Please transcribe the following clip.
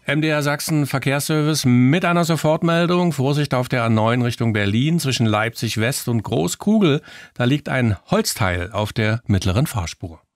MDR Sachsen Verkehrsservice mit einer Sofortmeldung. Vorsicht auf der A9 Richtung Berlin zwischen Leipzig West und Großkugel. Da liegt ein Holzteil auf der mittleren Fahrspur.